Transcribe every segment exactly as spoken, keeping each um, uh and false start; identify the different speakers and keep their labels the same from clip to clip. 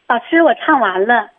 Speaker 1: 老师，我唱完了。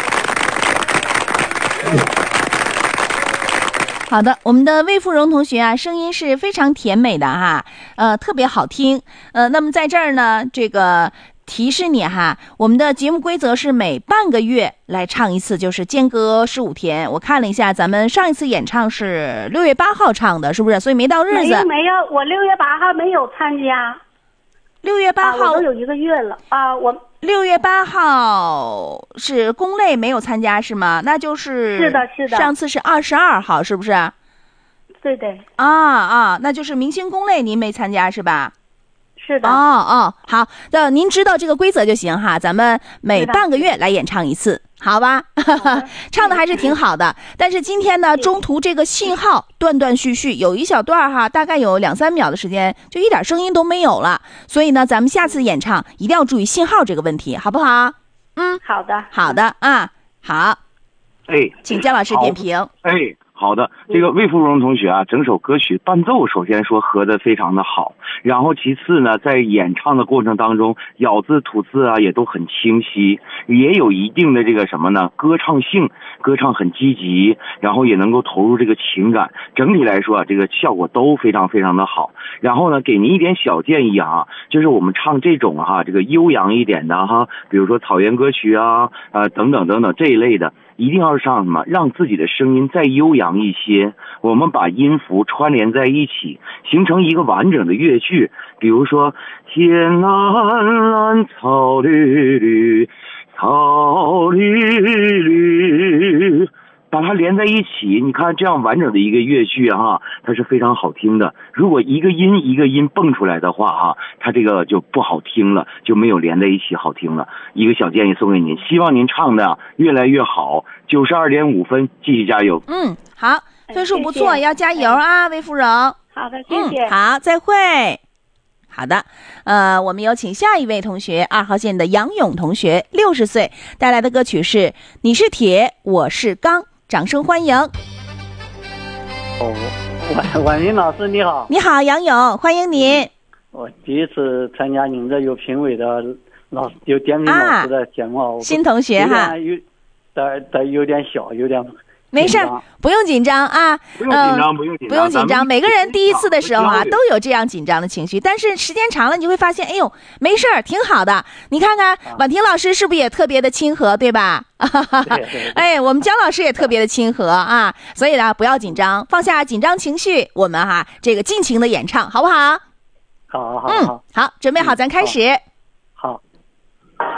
Speaker 2: 好的，我们的魏芙蓉同学啊，声音是非常甜美的哈，呃，特别好听。呃，那么在这儿呢，这个提示你哈，我们的节目规则是每半个月来唱一次，就是间隔十五天。我看了一下，咱们上一次演唱是六月八号唱的，是不是？所以没到日子。
Speaker 1: 没有没有，我六月八号没有参加。
Speaker 2: 六月八号、
Speaker 1: 啊、我都有一个月了啊，我
Speaker 2: 六月八号是公类没有参加是吗？那就是
Speaker 1: 是的是的，
Speaker 2: 上次是二十二号，是不是？
Speaker 1: 对的。
Speaker 2: 啊啊，那就是明星公类您没参加是吧？
Speaker 1: 是的。
Speaker 2: 哦哦，好，那您知道这个规则就行哈，咱们每半个月来演唱一次，好吧？唱的还是挺好的，但是今天呢，中途这个信号断断续续，有一小段哈，大概有两三秒的时间，就一点声音都没有了。所以呢，咱们下次演唱一定要注意信号这个问题，好不好？嗯，
Speaker 1: 好的，
Speaker 2: 好的啊，好。
Speaker 3: 哎，
Speaker 2: 请姜老师点评。
Speaker 3: 哎。好的，这个魏芙蓉同学啊，整首歌曲伴奏首先说合得非常的好，然后其次呢，在演唱的过程当中，咬字吐字啊也都很清晰，也有一定的这个什么呢，歌唱性，歌唱很积极，然后也能够投入这个情感，整体来说啊，这个效果都非常非常的好。然后呢，给您一点小建议啊，就是我们唱这种哈、啊，这个悠扬一点的哈，比如说草原歌曲啊，呃等等等等这一类的。一定要上什么，让自己的声音再悠扬一些，我们把音符串联在一起，形成一个完整的乐句。比如说天蓝蓝草绿绿，草绿绿，把它连在一起，你看这样完整的一个乐句啊，它是非常好听的。如果一个音一个音蹦出来的话啊，它这个就不好听了，就没有连在一起好听了。一个小建议送给您，希望您唱的越来越好。九十二点五分，继续加油。
Speaker 2: 嗯，好，分数不错，
Speaker 1: 哎、
Speaker 2: 要加油啊，魏芙蓉。
Speaker 1: 好的，谢谢。
Speaker 2: 嗯，好，再会。好的，呃，我们有请下一位同学，二号线的杨勇同学，六十岁，带来的歌曲是《你是铁，我是钢》，掌声欢迎。
Speaker 4: 哦，婉婉云老师你好。
Speaker 2: 你好，杨勇，欢迎您。
Speaker 4: 我第一次参加你们这有评委的老师有点评老师的节目，
Speaker 2: 啊、新同学哈，
Speaker 4: 有的的有点小，有点。
Speaker 2: 没事，不用紧张啊，
Speaker 3: 不用紧张，不用紧张，
Speaker 2: 不用紧张。每个人第一次的时候啊，都有这样紧张的情绪，但是时间长了，你就会发现，哎呦，没事儿，挺好的。你看看婉婷老师是不是也特别的亲和，对吧？哎，我们姜老师也特别的亲和啊，所以呢，不要紧张，放下紧张情绪，我们哈、啊、这个尽情的演唱，好不好？
Speaker 4: 好好好，
Speaker 2: 嗯，好，准备好，咱开始。